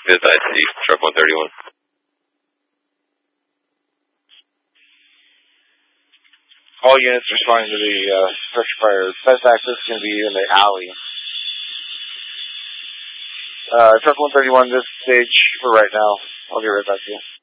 Fifth IC, truck 131. All units responding to the structure fire. Best access is going to be in the alley. Truck 131, this stage for right now. I'll get right back to you.